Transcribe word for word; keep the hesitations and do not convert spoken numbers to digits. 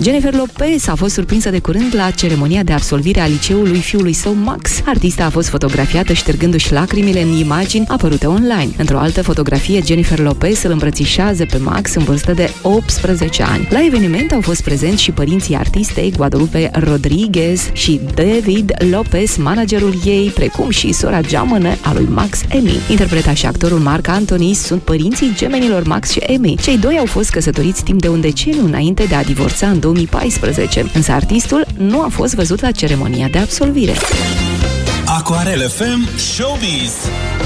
Jennifer Lopez a fost surprinsă de curând la ceremonia de absolvire a liceului fiului său Max. Artista a fost fotografiată ștergându-și lacrimile în imagini apărute online. Într-o altă fotografie, Jennifer Lopez îl îmbrățișează pe Max în vârstă de optsprezece ani. La eveniment au fost prezenți și părinții artistei Guadalupe Rodriguez și David Lopez, managerul ei, precum și sora geamănă a lui Max, Amy. Interpreta și actorul Marc Anthony sunt părinții gemenilor Max și Amy. Cei doi au fost căsătoriți timp de un deceniu înainte de a divorța în două mii paisprezece, însă artistul nu a fost văzut la ceremonia de absolvire. Aquarel F M Showbiz.